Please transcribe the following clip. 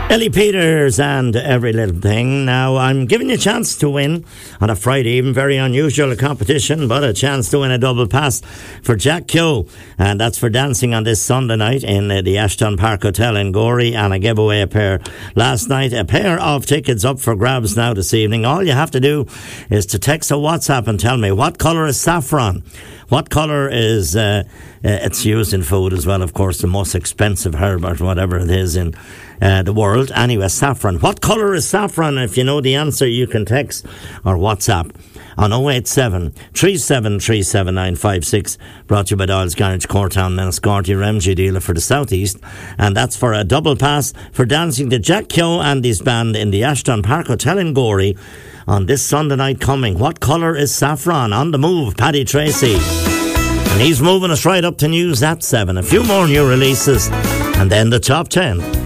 Ellie Peters and Every Little Thing. Now, I'm giving you a chance to win on a Friday evening. Very unusual competition, but a chance to win a double pass for Jack Keogh. And that's for dancing on this Sunday night in the Ashton Park Hotel in Gorey. And I gave away a pair last night. A pair of tickets up for grabs now this evening. All you have to do is to text or WhatsApp and tell me, what colour is saffron? What colour is... it's used in food as well, of course, the most expensive herb or whatever it is in the world. Anyway, saffron. What colour is saffron? If you know the answer, you can text or WhatsApp on 087 3737 956. Brought to you by Doyle's Garage, Courtown, Enniscorthy, your MG dealer for the South East. And that's for a double pass for dancing to Jack Keogh and his band in the Ashton Park Hotel in Gorey on this Sunday night coming. What colour is saffron? On the move, Paddy Tracy. And he's moving us right up to news at 7. A few more new releases and then the top 10.